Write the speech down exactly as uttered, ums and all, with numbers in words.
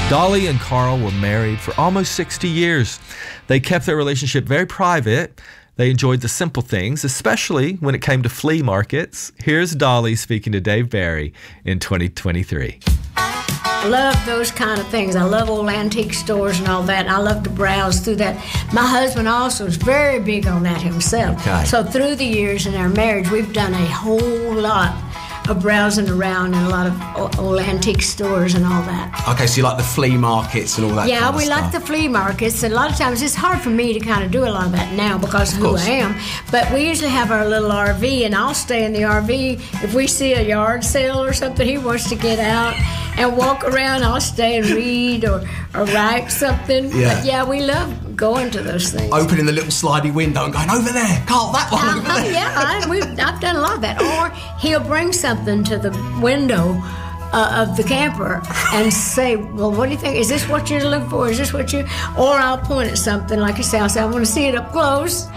Dolly and Carl were married for almost sixty years. They kept their relationship very private. They enjoyed the simple things, especially when it came to flea markets. Here's Dolly speaking to Dave Barry in twenty twenty-three. I love those kind of things. I love old antique stores and all that. And I love to browse through that. My husband also is very big on that himself. Okay. So through the years in our marriage, we've done a whole lot of browsing around in a lot of old antique stores and all that. Okay, so you like the flea markets and all that Yeah, kind of we stuff. like the flea markets. And a lot of times it's hard for me to kind of do a lot of that now because of, Of who course. I am. But we usually have our little R V, and I'll stay in the R V. If we see a yard sale or something, he wants to get out and walk around. I'll stay and read or, or write something. Yeah. But yeah, we love going to those things. Opening the little slidey window and going, over there, Carl, that one, over Uh, there. yeah, I, we've, I've done a lot of that. Or he'll bring something to the window uh, of the camper and say, well, what do you think? Is this what you're looking for? Is this what you... Or I'll point at something, like you say, I'll say, I want to see it up close.